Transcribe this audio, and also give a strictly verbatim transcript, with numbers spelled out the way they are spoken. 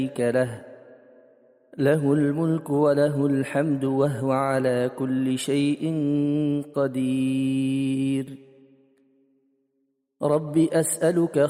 له له الملك وله الحمد وهو على كل شيء قدير. رب أسألك